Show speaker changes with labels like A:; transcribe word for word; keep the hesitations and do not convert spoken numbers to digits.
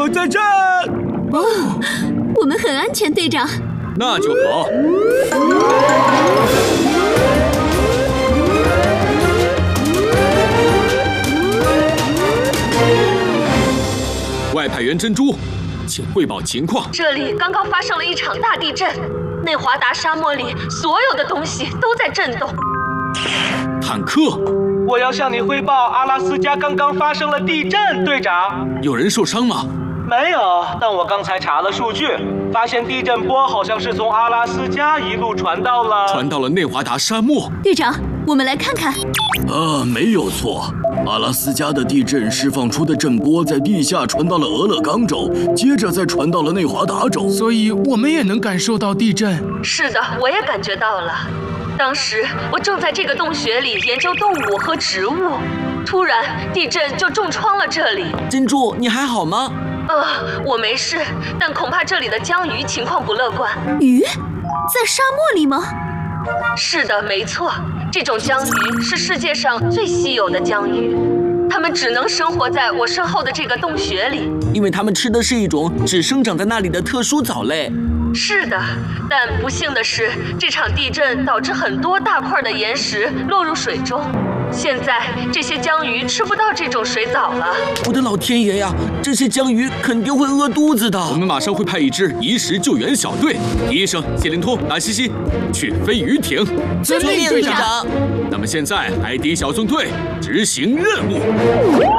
A: 都在这。
B: 哦，我们很安全，队长。
A: 那就好。外派员珍珠，请汇报情况。
C: 这里刚刚发生了一场大地震，内华达沙漠里所有的东西都在震动。
A: 坦克，
D: 我要向你汇报，阿拉斯加刚刚发生了地震，队长。
A: 有人受伤吗？
D: 没有，但我刚才查了数据，发现地震波好像是从阿拉斯加一路传到了
A: 传到了内华达沙漠。
B: 队长，我们来看看。
E: 啊，没有错，阿拉斯加的地震释放出的震波在地下传到了俄勒冈州，接着再传到了内华达州，
F: 所以我们也能感受到地震。
C: 是的，我也感觉到了。当时我正在这个洞穴里研究动物和植物，突然地震就重创了这里。
G: 珍珠，你还好吗？
C: 呃，我没事，但恐怕这里的江鱼情况不乐观。
B: 鱼？在沙漠里吗？
C: 是的，没错，这种江鱼是世界上最稀有的江鱼，它们只能生活在我身后的这个洞穴里，
G: 因为它们吃的是一种只生长在那里的特殊藻类。
C: 是的，但不幸的是，这场地震导致很多大块的岩石落入水中。现在这些江鱼吃不到这种水藻了。
G: 我的老天爷呀，这些江鱼肯定会饿肚子的。
A: 我们马上会派一支移石救援小队，医生谢灵通、达西西去飞鱼艇。
G: 遵命，队长。
A: 那么现在，海底小纵队执行任务。